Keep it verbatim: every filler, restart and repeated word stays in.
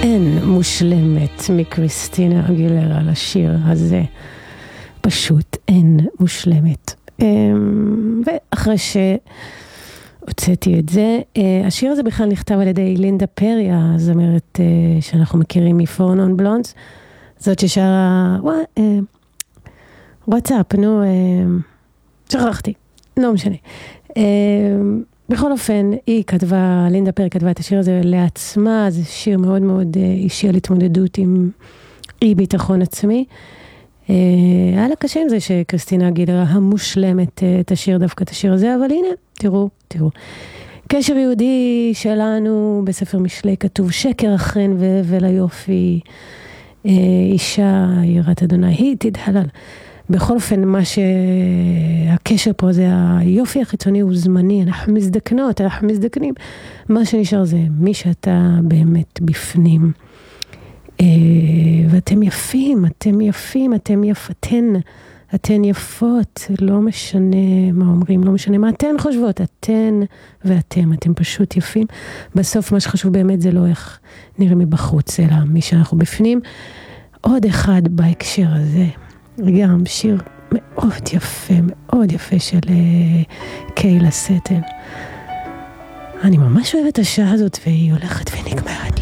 אין מושלמת מקריסטינה אגילרה לשיר הזה. פשוט אין מושלמת. ואחרי שהוצאתי את זה, השיר הזה בכלל נכתב על ידי לינדה פרי, הזמרת שאנחנו מכירים מ-פור נון בלונדס, זאת ששרה, וואטסאפ, נו, שכחתי, לא משנה. בכל אופן, היא כתבה, לינדה פרי כתבה את השיר הזה לעצמה, זה שיר מאוד מאוד אישי על התמודדות עם אי ביטחון עצמי. היה לה קשה עם זה שקריסטינה אגילרה המושלמת את השיר, דווקא את השיר הזה, אבל הנה, תראו, תראו. קשר יהודי שלנו בספר משלי כתוב, שקר החן והבל היופי, אישה יראת אדוני, היא תתהלל. בכל אופן, מה שהקשר פה זה היופי החיצוני הוא זמני, אנחנו מזדקנות, אנחנו מזדקנים. מה שנשאר זה מי שאתה באמת בפנים. ואתם יפים, אתם יפים, אתם יפתן, אתן יפות, לא משנה מה אומרים, לא משנה מה אתן חושבות, אתן ואתם, אתם פשוט יפים. בסוף מה שחשוב באמת זה לא איך נראה מבחוץ, אלא מי שאנחנו בפנים. עוד אחד בהקשר הזה. גם שיר מאוד יפה, מאוד יפה של קיילה סטל. אני ממש אוהבת את השעה הזאת והיא הולכת ונגמרת.